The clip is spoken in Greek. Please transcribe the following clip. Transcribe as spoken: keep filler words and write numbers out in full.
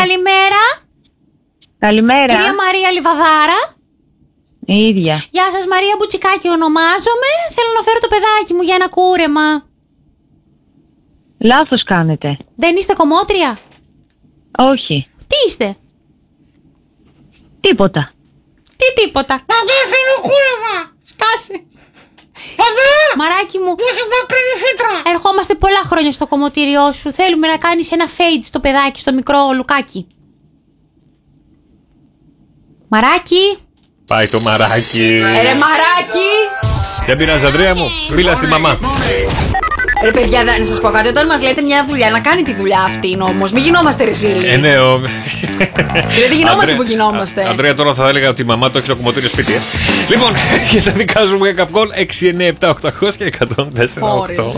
Καλημέρα. Καλημέρα. Κυρία Μαρία Λιβαδάρα. Η ίδια. Γεια σας, Μαρία Μπουτσικάκη ονομάζομαι. Θέλω να φέρω το παιδάκι μου για ένα κούρεμα. Λάθος κάνετε. Δεν είστε κομμότρια? Όχι. Τι είστε? Τίποτα. Τι τίποτα? Να το έφερε κούρεμα. Σκάσε. Παντά. Μαράκι μου, Πού είσαι πακρινισίτρα. ερχόμαστε πολλά χρόνια στο κομμωτήριό σου. Θέλουμε να κάνεις ένα fade στο παιδάκι, στο μικρό Λουκάκι. Μαράκι. Πάει το μαράκι. Ε, ρε μαράκι. Δεν πειράζει, Ανδρέα μου. Μίλα στη μαμά. Ρε παιδιά, να σας πω κάτι. Όταν μας λέτε μια δουλειά, να κάνει τη δουλειά αυτή όμως. Μην γινόμαστε ρεσίλοι. Ε, ναι, ο... Δεν γινόμαστε που γινόμαστε. Αντρέα, τώρα θα έλεγα ότι η μαμά το έχει το κομμωτήριο σπίτι. Ε. Λοιπόν, και τα δικά σου wake up call έξι εννιά επτά οκτώ μηδέν μηδέν και εκατόν τέσσερα οκτώ.